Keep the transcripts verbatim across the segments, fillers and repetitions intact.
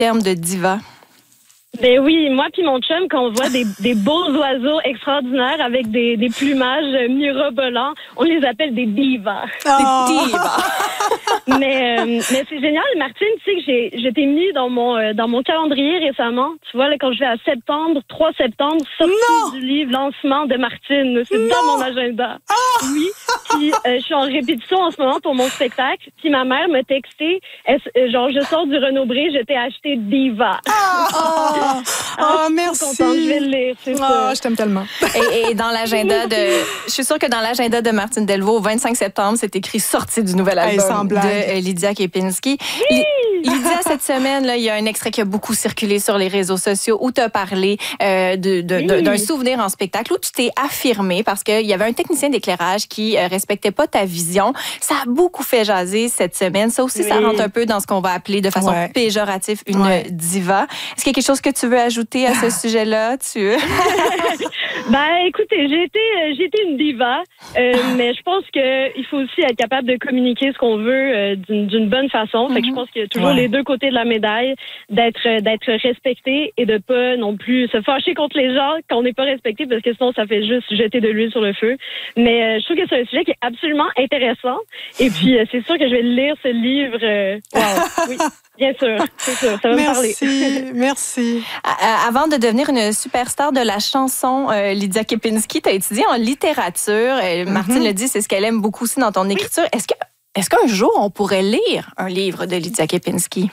terme de diva? Ben oui, moi puis mon chum, quand on voit des, des beaux oiseaux extraordinaires avec des, des plumages mirobolants, on les appelle des divas. Oh. Des divas. mais euh, mais c'est génial, Martine, tu sais que j'ai j'étais mis dans mon euh, dans mon calendrier récemment. Tu vois là, quand je vais à septembre, trois septembre, sortie non. du livre lancement de Martine, c'est non. dans mon agenda. Oh. Oui. Puis euh, je suis en répétition en ce moment pour mon spectacle. Puis ma mère m'a texté, genre je sors du Renaud-Bré, je t'ai acheté Diva. Oh, oh. Ah, oh merci. Contente, je vais le lire, c'est oh, ça. Je t'aime tellement. Et, et dans l'agenda de, je suis sûre que dans l'agenda de Martine Delvaux, au vingt-cinq septembre, c'est écrit sortie du nouvel album hey, de euh, Lydia Kepinski. Oui! Lydia, cette semaine, là, il y a un extrait qui a beaucoup circulé sur les réseaux sociaux où tu as parlé euh, de, de, oui. d'un souvenir en spectacle où tu t'es affirmée parce qu'il y avait un technicien d'éclairage qui euh, respectait pas ta vision. Ça a beaucoup fait jaser cette semaine. Ça aussi, oui. ça rentre un peu dans ce qu'on va appeler de façon ouais. péjorative une ouais. diva. Est-ce qu'il y a quelque chose que tu veux ajouter à ce sujet-là? Tu... ben, écoutez, j'ai été, j'ai été une diva, euh, mais je pense qu'il faut aussi être capable de communiquer ce qu'on veut euh, d'une, d'une bonne façon. Mm-hmm. Fait que je pense qu'il y a toujours ouais. les deux côtés de la médaille, d'être, d'être respecté et de pas non plus se fâcher contre les gens quand on n'est pas respecté, parce que sinon, ça fait juste jeter de l'huile sur le feu. Mais euh, je trouve que c'est un sujet qui est absolument intéressant. Et puis, euh, c'est sûr que je vais lire ce livre. Euh, wow, oui. Bien sûr, c'est sûr, ça va merci, me parler. Merci. Avant de devenir une superstar de la chanson, euh, Lydia Kepinski, tu as étudié en littérature. Euh, Martine mm-hmm. le dit, c'est ce qu'elle aime beaucoup aussi dans ton écriture. Est-ce que, est-ce qu'un jour, on pourrait lire un livre de Lydia Kepinski?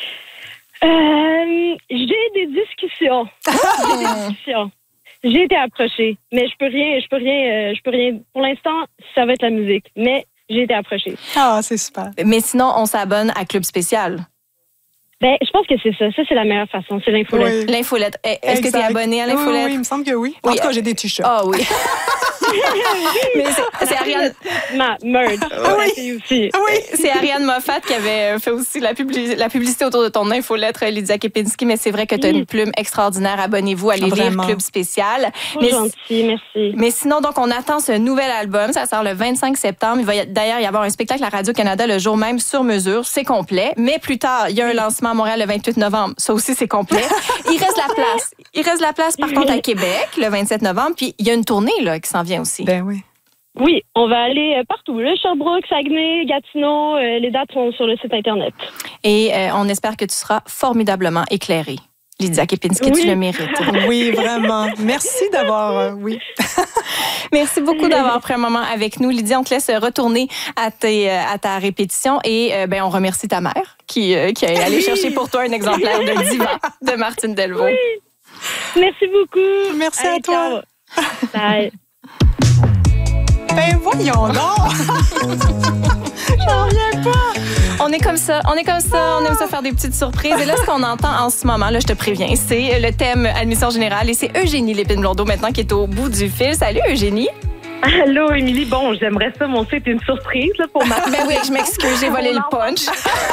Euh, j'ai des discussions. j'ai des discussions. J'ai été approchée, mais je peux rien, je peux rien, euh, je peux rien. Pour l'instant, ça va être la musique, mais j'ai été approchée. Ah, c'est super. Mais sinon, on s'abonne à Club Spécial. Ben, je pense que c'est ça. Ça, c'est la meilleure façon. C'est l'infolette. Oui. L'infolette. Est-ce exact. que tu es abonné à l'infolette? Oui, oui, il me semble que oui. En oui. tout cas, j'ai des t-shirts. Ah oui. Mais c'est, c'est Ariane... Ma merge. Ah oui. Aussi. Ah oui. C'est Ariane Moffat qui avait fait aussi la, publi- la publicité autour de ton infolettre, Lydia Kepinski. Mais c'est vrai que tu as oui. une plume extraordinaire. Abonnez-vous, allez Vraiment. lire Club Spécial. C'est gentil, merci. Mais sinon, donc, on attend ce nouvel album. Ça sort le vingt-cinq septembre. Il va y, d'ailleurs y avoir un spectacle à Radio-Canada le jour même sur mesure. C'est complet. Mais plus tard, il y a un lancement à Montréal le vingt-huit novembre. Ça aussi, c'est complet. Il reste la place. Il reste la place, par contre, à Québec le vingt-sept novembre. Puis il y a une tournée là, qui s'en vient aussi. Ben oui. Oui, on va aller partout. Le Sherbrooke, Saguenay, Gatineau, euh, les dates sont sur le site Internet. Et euh, on espère que tu seras formidablement éclairée. Lydia Kepinski, oui. tu le mérites. Oui, vraiment. Merci d'avoir... Euh, oui. Merci beaucoup d'avoir pris un moment avec nous. Lydia, on te laisse retourner à, tes, à ta répétition et euh, ben, on remercie ta mère qui, euh, qui est allée oui. chercher pour toi un exemplaire de Diva de Martine Delvaux. Oui. Merci beaucoup. Merci Allez, à toi. Bye. Ben voyons donc! J'en reviens pas! On est comme ça, on est comme ça, on aime ça faire des petites surprises. Et là, ce qu'on entend en ce moment, là, je te préviens, c'est le thème admission générale et c'est Eugénie Lépine-Blondeau maintenant qui est au bout du fil. Salut Eugénie! Allô, Émilie. Bon, j'aimerais ça, mon c'est une surprise là, pour ma... Ben oui, je m'excuse, j'ai volé le punch.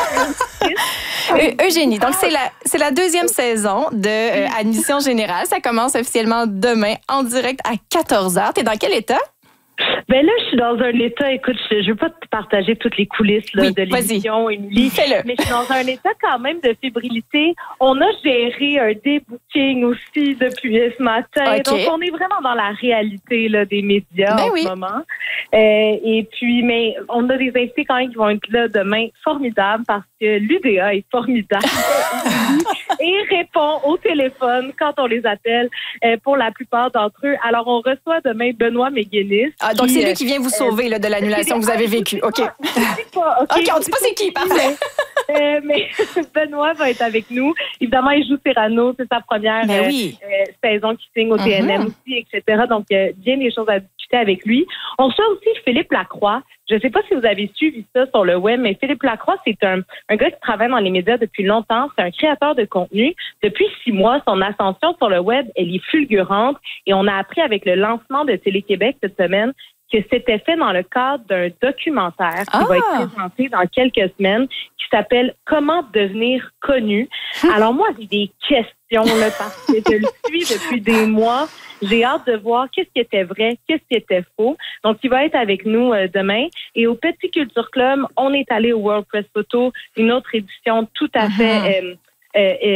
euh, Eugénie, donc c'est la, c'est la deuxième saison de euh, Admission générale. Ça commence officiellement demain en direct à quatorze heures. T'es dans quel état? Ben là, je suis dans un état, écoute, je ne veux pas te partager toutes les coulisses là, oui, de l'émission, Émilie, Fais-le. mais je suis dans un état quand même de fébrilité. On a géré un débooking aussi depuis ce matin, okay. Donc on est vraiment dans la réalité là, des médias ben en oui. ce moment. Euh, et puis, mais on a des invités quand même qui vont être là demain, formidables, parce que l'U D A est formidable et répond au téléphone quand on les appelle euh, pour la plupart d'entre eux. Alors, on reçoit demain Benoît Méguénis. Ah, donc c'est lui qui vient vous sauver euh, là, de l'annulation que vous avez vécue. OK. Pas, pas, okay. OK, on ne dit pas c'est qui, parfait. Euh, mais Benoît va être avec nous. Évidemment, il joue Cyrano, c'est sa première ben oui. euh, saison qui signe au mm-hmm. T N M aussi, et cetera. Donc, il y a bien des choses à discuter avec lui. On reçoit aussi Philippe Lacroix. Je ne sais pas si vous avez suivi ça sur le web, mais Philippe Lacroix, c'est un, un gars qui travaille dans les médias depuis longtemps. C'est un créateur de contenu. Depuis six mois, son ascension sur le web, elle est fulgurante. Et on a appris avec le lancement de Télé-Québec cette semaine que c'était fait dans le cadre d'un documentaire qui ah. va être présenté dans quelques semaines, qui s'appelle « Comment devenir connu ». Alors moi, j'ai des questions là, parce que je le suis depuis des mois. J'ai hâte de voir qu'est-ce qui était vrai, qu'est-ce qui était faux. Donc, il va être avec nous euh, demain. Et au Petit Culture Club, on est allé au World Press Photo, une autre édition tout à fait... Euh, euh, euh,